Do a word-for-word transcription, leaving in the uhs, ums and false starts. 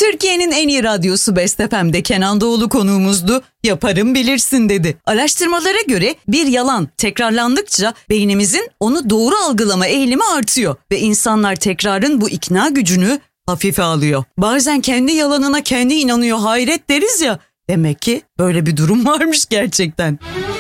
Türkiye'nin en iyi radyosu Best F M'de Kenan Doğulu konuğumuzdu. Yaparım bilirsin dedi. Araştırmalara göre bir yalan tekrarlandıkça beynimizin onu doğru algılama eğilimi artıyor. Ve insanlar tekrarın bu ikna gücünü hafife alıyor. Bazen kendi yalanına kendi inanıyor, hayret deriz ya. Demek ki böyle bir durum varmış gerçekten.